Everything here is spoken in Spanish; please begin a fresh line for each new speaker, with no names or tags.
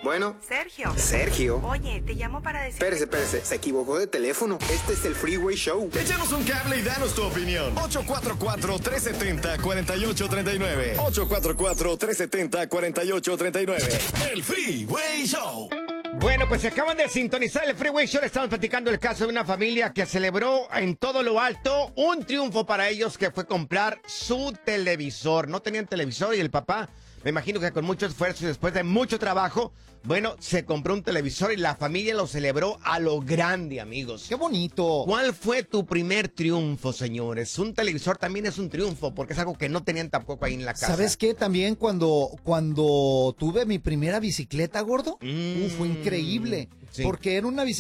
Bueno.
Sergio.
Sergio.
Oye, te llamo para decir...
Espérese, se equivocó de teléfono. Este es el Freeway Show.
Échanos un cable y danos tu opinión. 844-370-4839. 844-370-4839. El Freeway Show.
Bueno, pues se acaban de sintonizar el Freeway Show. Estamos platicando el caso de una familia que celebró en todo lo alto un triunfo para ellos, que fue comprar su televisor. No tenían televisor y el papá, me imagino que con mucho esfuerzo y después de mucho trabajo, bueno, se compró un televisor y la familia lo celebró a lo grande, amigos.
¡Qué bonito!
¿Cuál fue tu primer triunfo, señores? Un televisor también es un triunfo, porque es algo que no tenían tampoco ahí en la casa.
¿Sabes qué? También cuando tuve mi primera bicicleta, gordo, fue increíble.
Sí.
Porque era una bicicleta